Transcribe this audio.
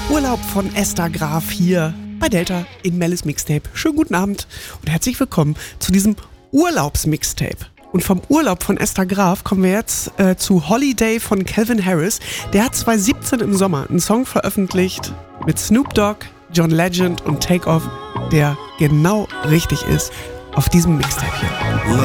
Urlaub von Esther Graf hier bei Delta in Mellis Mixtape. Schönen guten Abend und herzlich willkommen zu diesem Urlaubsmixtape. Und vom Urlaub von Esther Graf kommen wir jetzt zu Holiday von Calvin Harris. Der hat 2017 im Sommer einen Song veröffentlicht mit Snoop Dogg, John Legend und Takeoff, der genau richtig ist auf diesem Mixtape hier.